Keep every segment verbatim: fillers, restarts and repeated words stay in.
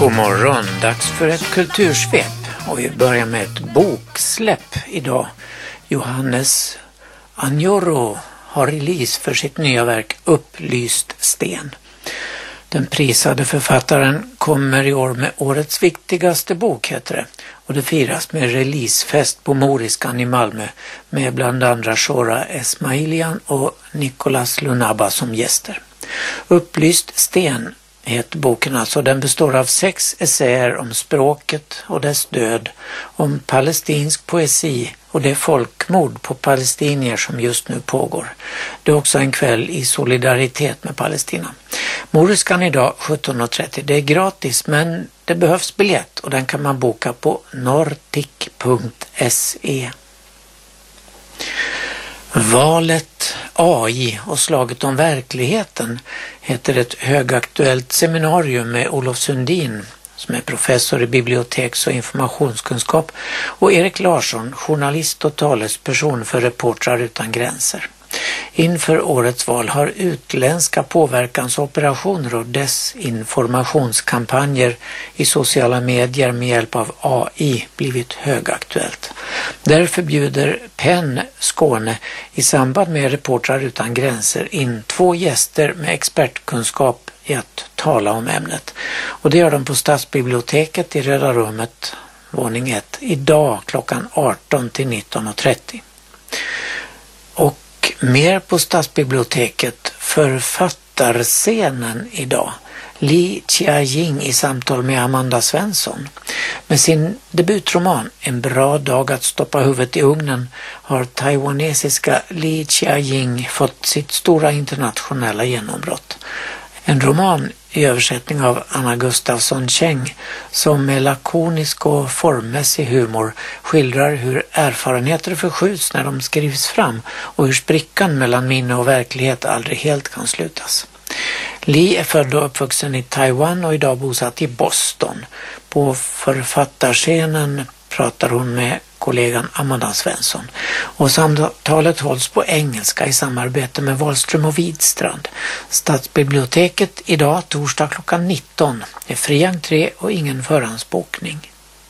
God morgon, dags för ett kultursvep och vi börjar med ett boksläpp idag. Johannes Anjoro har release för sitt nya verk Upplyst sten. Den prisade författaren kommer i år med årets viktigaste bok, heter det. Och det firas med releasefest på Moriskan i Malmö med bland andra Shora Esmailian och Nicolas Lunaba som gäster. Upplyst sten heter boken alltså. Den består av sex essäer om språket och dess död, om palestinsk poesi och det folkmord på palestinier som just nu pågår. Det är också en kväll i solidaritet med Palestina. Moriskan idag sjutton och trettio. Det är gratis men det behövs biljett och den kan man boka på nortic punkt se. Valet, A I och slaget om verkligheten heter ett högaktuellt seminarium med Olof Sundin som är professor i biblioteks- och informationskunskap och Erik Larsson, journalist och talesperson för Reportrar utan gränser. Inför årets val har utländska påverkansoperationer och desinformationskampanjer i sociala medier med hjälp av A I blivit högaktuellt. Därför bjuder Penn Skåne i samband med Reportrar utan gränser in två gäster med expertkunskap i att tala om ämnet. Och det gör de på Stadsbiblioteket i Röda rummet, våning ett, idag klockan arton till nitton och trettio. Och mer på Stadsbiblioteket, författarscenen idag. Li Chia-Ying i samtal med Amanda Svensson. Med sin debutroman En bra dag att stoppa huvudet i ugnen har taiwanesiska Li Chia-Ying fått sitt stora internationella genombrott. En roman i översättning av Anna Gustafsson Cheng som med lakonisk och formmässig humor skildrar hur erfarenheter förskjuts när de skrivs fram och hur sprickan mellan minne och verklighet aldrig helt kan slutas. Li är född och uppvuxen i Taiwan och idag bosatt i Boston. På författarscenen pratar hon med kollegan Amanda Svensson. Och samtalet hålls på engelska i samarbete med Wahlström och Widstrand. Stadsbiblioteket idag torsdag klockan nitton. Det är fri entré och ingen förhandsbokning.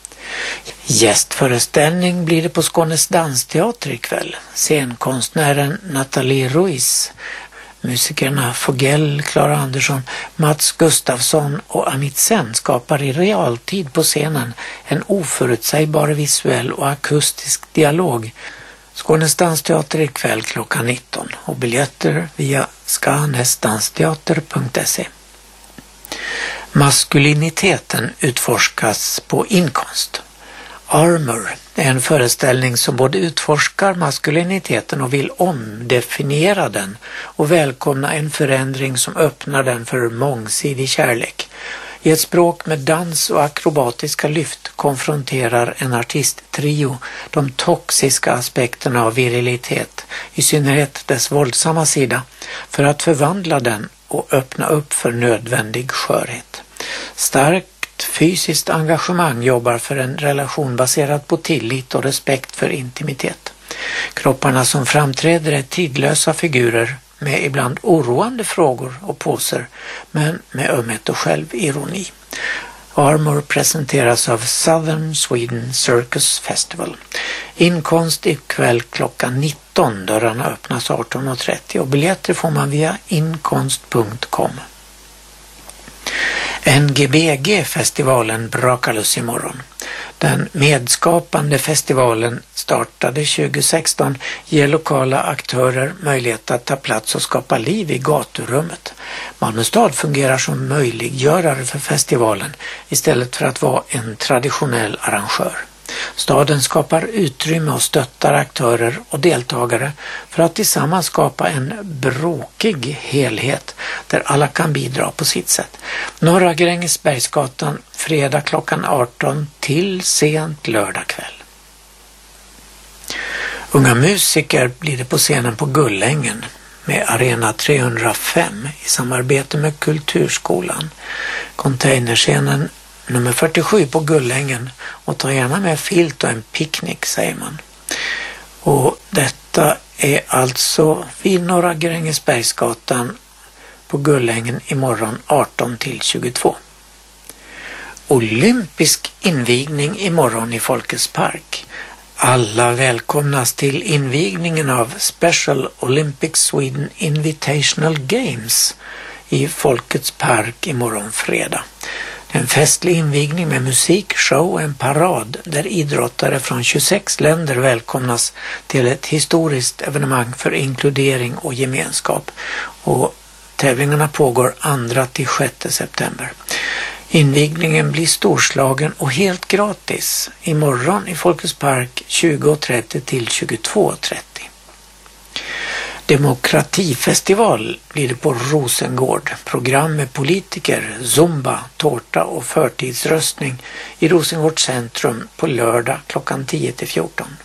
Gästföreställning blir det på Skånes dansteater ikväll. Scenkonstnären Nathalie Ruiz, musikerna Fogell, Clara Andersson, Mats Gustafsson och Amit Sen skapar i realtid på scenen en oförutsägbar visuell och akustisk dialog. Skånes dansteater ikväll klockan nitton och biljetter via skanesdansteater punkt se. Maskuliniteten utforskas på inkonst. Armor är en föreställning som både utforskar maskuliniteten och vill omdefiniera den och välkomna en förändring som öppnar den för mångsidig kärlek. I ett språk med dans och akrobatiska lyft konfronterar en artisttrio de toxiska aspekterna av virilitet, i synnerhet dess våldsamma sida, för att förvandla den och öppna upp för nödvändig skörhet. Stark fysiskt engagemang jobbar för en relation baserad på tillit och respekt för intimitet. Kropparna som framträder är tidlösa figurer med ibland oroande frågor och poser, men med ömhet och självironi. Armor presenteras av Southern Sweden Circus Festival. Inkonst ikväll klockan nitton, dörrarna öppnas arton och trettio och biljetter får man via inkonst punkt com. N G B G-festivalen brakar loss imorgon. Den medskapande festivalen startade tjugo sexton ger lokala aktörer möjlighet att ta plats och skapa liv i gaturummet. Malmö stad fungerar som möjliggörare för festivalen istället för att vara en traditionell arrangör. Staden skapar utrymme och stöttar aktörer och deltagare för att tillsammans skapa en brokig helhet där alla kan bidra på sitt sätt. Norra Grängesbergsgatan fredag klockan arton till sent lördag kväll. Unga musiker blir det på scenen på Gullängen med Arena trehundrafem i samarbete med Kulturskolan. Containerscenen nummer fyrtiosju på Gullängen och ta gärna med filt och en picknick, säger man. Och detta är alltså vid Norra Grängesbergsgatan på Gullängen imorgon arton till tjugotvå. olympisk invigning imorgon i Folkets park. Alla välkomnas till invigningen av Special Olympic Sweden Invitational Games i Folkets park imorgon fredag. En festlig invigning med musik, show och en parad där idrottare från tjugosex länder välkomnas till ett historiskt evenemang för inkludering och gemenskap. Och tävlingarna pågår andra till sjätte september. Invigningen blir storslagen och helt gratis imorgon i Folkets park tjugo och trettio till tjugotvå och trettio. Demokratifestival blir det på Rosengård. Program med politiker, zumba, tårta och förtidsröstning i Rosengårds centrum på lördag klockan tio till fjorton.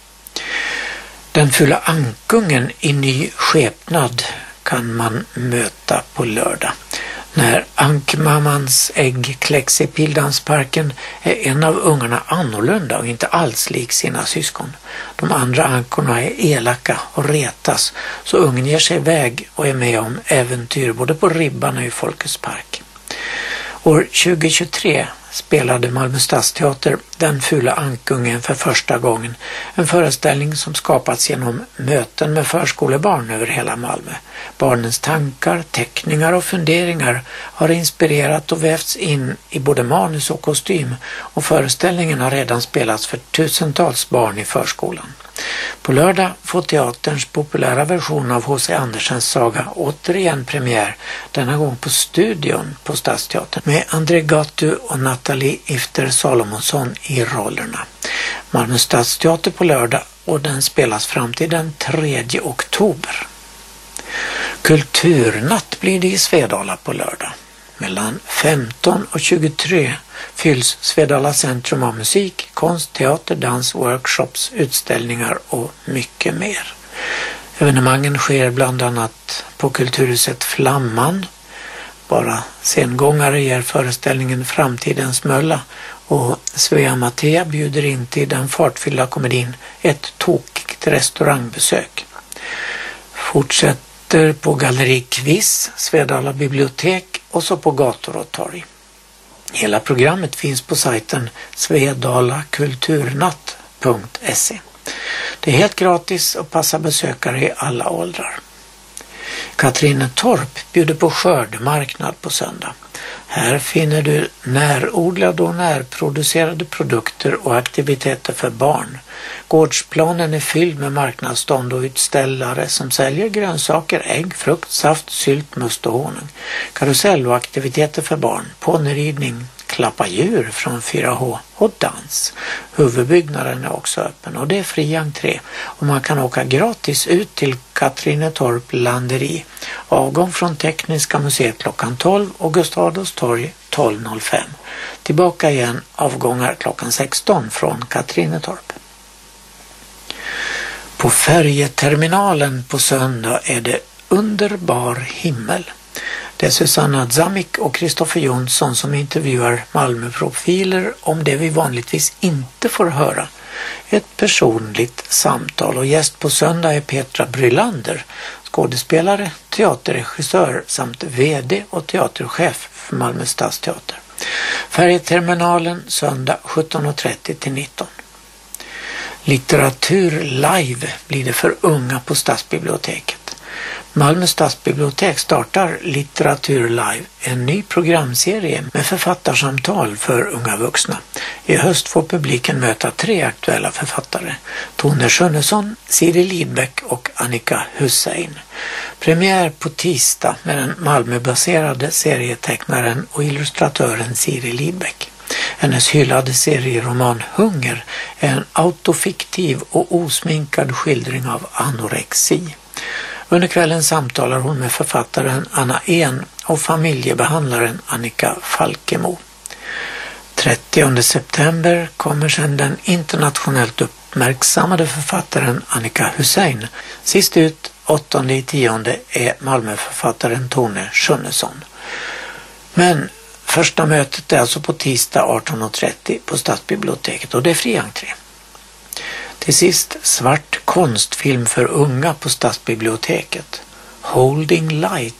Den fulla ankungen i ny skepnad kan man möta på lördag. När ankmammans ägg kläcks i Pildammsparken är en av ungarna annorlunda och inte alls lik sina syskon. De andra ankorna är elaka och retas, så ungen ger sig iväg och är med om äventyr både på Ribban och i Folkets park. År tjugohundratjugotre spelade Malmö stadsteater Den fula ankungen för första gången, en föreställning som skapats genom möten med förskolebarn över hela Malmö. Barnens tankar, teckningar och funderingar har inspirerat och vävts in i både manus och kostym, och föreställningen har redan spelats för tusentals barn i förskolan. På lördag får teaterns populära version av H C Andersens saga återigen premiär, denna gång på Studion på Stadsteatern, med André Gattu och Nathalie Ifter Salomonsson i rollerna. Malmö stadsteater på lördag, och den spelas fram till den tredje oktober. Kulturnatt blir det i Svedala på lördag. Mellan femton och tjugotre fylls Svedala centrum av musik, konst, teater, dans, workshops, utställningar och mycket mer. Evenemangen sker bland annat på Kulturhuset Flamman. Bara sengångare ger föreställningen Framtidens mölla, och Svea Matea bjuder in till den fartfyllda komedin Ett tokigt restaurangbesök. Fortsätter på Galleri Quiz, Svedala bibliotek och så på gator och torg. Hela programmet finns på sajten svedalakulturnatt punkt se. Det är helt gratis och passar besökare i alla åldrar. Katrinetorp bjuder på skördmarknad på söndag. Här finner du närodlade och närproducerade produkter och aktiviteter för barn. Gårdsplanen är fylld med marknadsstånd och utställare som säljer grönsaker, ägg, frukt, saft, sylt, must och honung. Karusell och aktiviteter för barn, ponnyridning, klappa djur från fyra H och dans. Huvudbyggnaden är också öppen och det är fri entré, och man kan åka gratis ut till Katrinetorp landeri. Avgång från Tekniska museet klockan tolv och Gustav Adolfs torg tolv noll fem. Tillbaka igen avgångar klockan sexton från Katrinetorp. På färjeterminalen på söndag är det underbar himmel. Det är Susanna Zamik och Kristoffer Jonsson som intervjuar Malmöprofiler om det vi vanligtvis inte får höra. Ett personligt samtal, och gäst på söndag är Petra Brylander, skådespelare, teaterregissör samt vd och teaterchef för Malmö stadsteater. Färjeterminalen söndag sjutton och trettio till nitton. Litteratur live blir det för unga på Stadsbiblioteket. Malmö stadsbibliotek startar Litteratur live, en ny programserie med författarsamtal för unga vuxna. I höst får publiken möta tre aktuella författare: Tone Schönnesson, Siri Lidbeck och Annika Hussein. Premiär på tisdag med den Malmöbaserade serietecknaren och illustratören Siri Lidbeck. Hennes hyllade serieroman Hunger är en autofiktiv och osminkad skildring av anorexi. Under kvällen samtalar hon med författaren Anna En och familjebehandlaren Annika Falkemo. trettionde september kommer sedan den internationellt uppmärksammade författaren Annika Hussein. Sist ut, åttonde i tionde, är Malmöförfattaren Tone Schönnesson. Men första mötet är alltså på tisdag arton och trettio på Stadsbiblioteket, och det är fri entré. Till sist svart konstfilm för unga på Stadsbiblioteket. Holding Light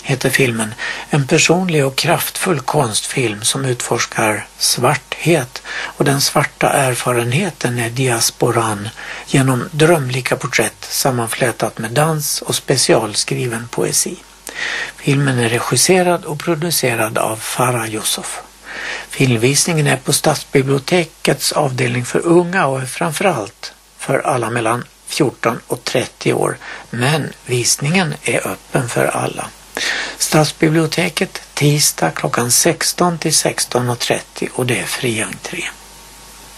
heter filmen. En personlig och kraftfull konstfilm som utforskar svarthet och den svarta erfarenheten är diasporan genom drömlika porträtt sammanflätat med dans och specialskriven poesi. Filmen är regisserad och producerad av Farah Yusuf. Filmvisningen är på Stadsbibliotekets avdelning för unga och är framförallt för alla mellan fjorton och trettio år, men visningen är öppen för alla. Stadsbiblioteket tisdag klockan sexton till sexton och trettio och det är fri entré.